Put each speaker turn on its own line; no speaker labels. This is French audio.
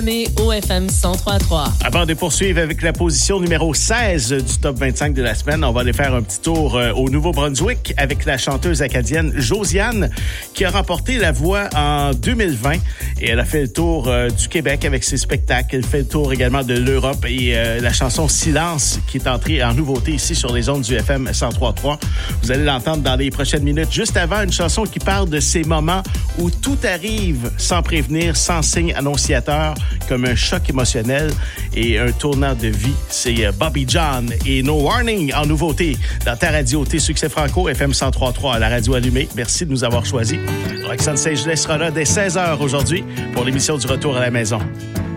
Mais au FM 103.3.
Avant de poursuivre avec la position numéro 16 du top 25 de la semaine, on va aller faire un petit tour au Nouveau-Brunswick avec la chanteuse acadienne Josiane qui a remporté La Voix en 2020 et elle a fait le tour du Québec avec ses spectacles. Elle fait le tour également de l'Europe et la chanson Silence qui est entrée en nouveauté ici sur les ondes du FM 103.3. Vous allez l'entendre dans les prochaines minutes. Juste avant, une chanson qui parle de ces moments où tout arrive sans prévenir, sans signe annonciateur, comme un choc émotionnel et un tournant de vie. C'est Bobby John et No Warning en nouveauté dans ta radio T-Succès Franco, FM 103.3 à la radio allumée. Merci de nous avoir choisis. Roxane Saint-Gelais sera là dès 16h aujourd'hui pour l'émission du Retour à la maison.